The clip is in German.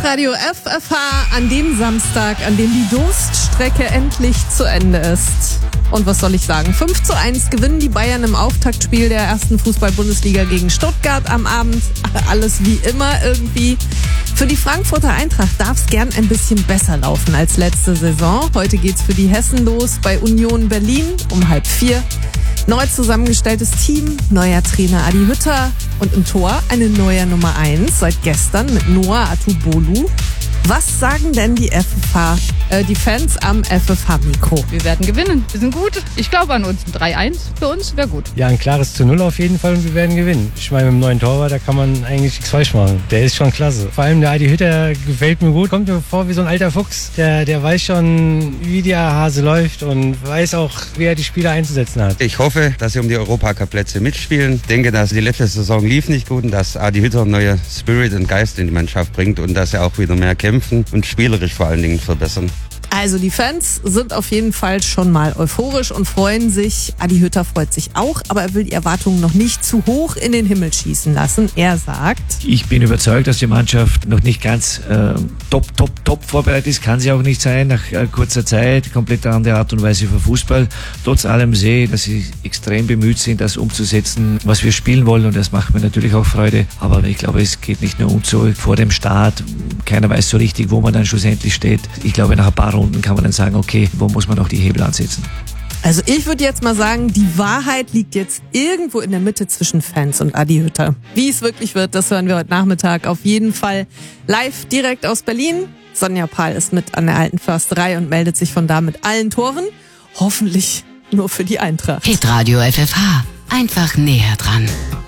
Hitradio FFH an dem Samstag, an dem die Durststrecke endlich zu Ende ist. Und was soll ich sagen? 5:1 gewinnen die Bayern im Auftaktspiel der ersten Fußball-Bundesliga gegen Stuttgart am Abend. Alles wie immer irgendwie. Für die Frankfurter Eintracht darf es gern ein bisschen besser laufen als letzte Saison. Heute geht's für die Hessen los bei Union Berlin um 3:30. Neu zusammengestelltes Team, neuer Trainer Adi Hütter und im Tor eine neue Nummer 1 seit gestern mit Noah Atubolu. Was sagen denn die Fans am FFH-Mikro? Wir werden gewinnen. Wir sind gut. Ich glaube an uns. 3:1 für uns wäre gut. Ja, ein klares 0 auf jeden Fall und wir werden gewinnen. Ich meine, mit dem neuen Torwart, da kann man eigentlich nichts falsch machen. Der ist schon klasse. Vor allem der Adi Hütter gefällt mir gut. Kommt mir vor wie so ein alter Fuchs. Der weiß schon, wie der Hase läuft und weiß auch, wie er die Spieler einzusetzen hat. Ich hoffe, dass sie um die Europacup-Plätze mitspielen. Ich denke, dass die letzte Saison lief nicht gut und dass Adi Hütter einen neuen Spirit und Geist in die Mannschaft bringt und dass er auch wieder mehr kämpfen und spielerisch vor allen Dingen verbessern. Also die Fans sind auf jeden Fall schon mal euphorisch und freuen sich. Adi Hütter freut sich auch, aber er will die Erwartungen noch nicht zu hoch in den Himmel schießen lassen. Er sagt: Ich bin überzeugt, dass die Mannschaft noch nicht ganz top vorbereitet ist. Kann sie auch nicht sein, nach kurzer Zeit. Komplett andere Art und Weise für Fußball. Trotz allem sehe ich, dass sie extrem bemüht sind, das umzusetzen, was wir spielen wollen. Und das macht mir natürlich auch Freude. Aber ich glaube, es geht nicht nur uns so vor dem Start. Keiner weiß so richtig, wo man dann schlussendlich steht. Ich glaube, nach ein paar Runden kann man dann sagen, okay, wo muss man noch die Hebel ansetzen? Also ich würde jetzt mal sagen, die Wahrheit liegt jetzt irgendwo in der Mitte zwischen Fans und Adi Hütter. Wie es wirklich wird, das hören wir heute Nachmittag auf jeden Fall live direkt aus Berlin. Sonja Pahl ist mit an der Alten Försterei und meldet sich von da mit allen Toren. Hoffentlich nur für die Eintracht. Hitradio FFH. Einfach näher dran.